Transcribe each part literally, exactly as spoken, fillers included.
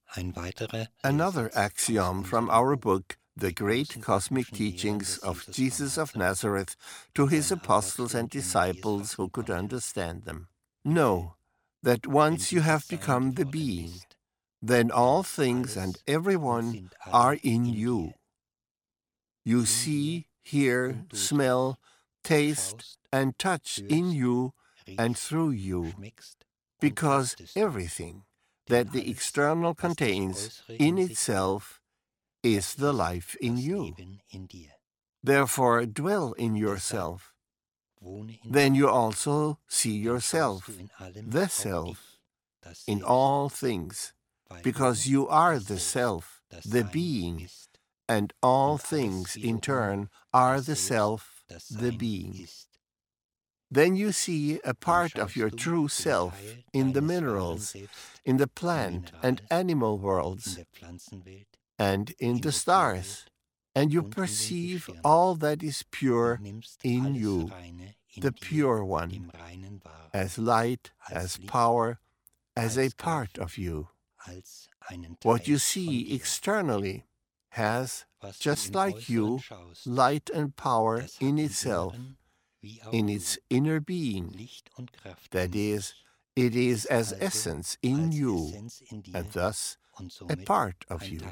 Another axiom from our book, The Great Cosmic Teachings of Jesus of Nazareth to His Apostles and Disciples who could understand them. Know that once you have become the being, then all things and everyone are in you. You see, hear, smell, taste, and touch in you and through you, because everything that the external contains in itself is the life in you. Therefore, dwell in yourself. Then you also see yourself, the self, in all things, because you are the self, the being, and all things in turn are the self, the being. Then you see a part of your true self in the minerals, in the plant and animal worlds, and in the stars, and you perceive all that is pure in you, the pure one, as light, as power, as a part of you. What you see externally has, just like you, light and power in itself, in its inner being. That is, it is as essence in you, and thus a part of you.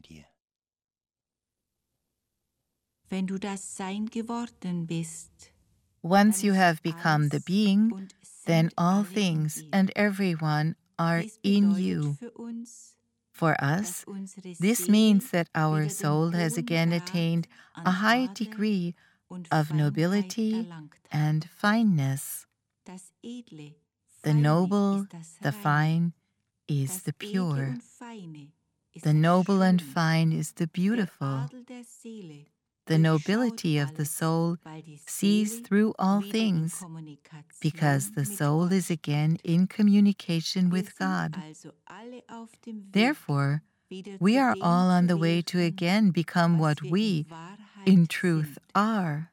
Once you have become the being, then all things and everyone are in you. For us, this means that our soul has again attained a high degree of nobility and fineness. The noble, the fine, is the pure. The noble and fine is the beautiful. The nobility of the soul sees through all things, because the soul is again in communication with God. Therefore, we are all on the way to again become what we, in truth, are.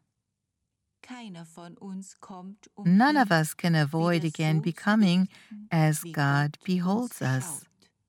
None of us can avoid again becoming as God beholds us.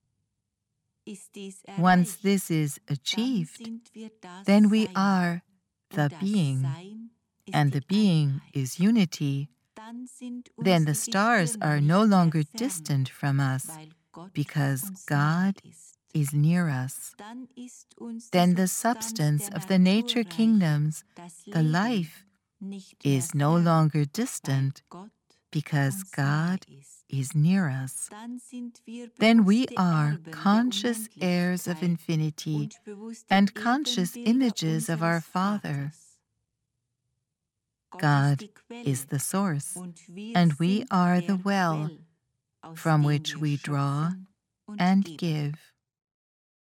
Once this is achieved, then we are the being, and the being is unity. Then the stars are no longer distant from us, because God is near us. Then the substance of the nature kingdoms, the life, is no longer distant, because God is near us. Then we are conscious heirs of infinity and conscious images of our Father. God is the source, and we are the well from which we draw and give.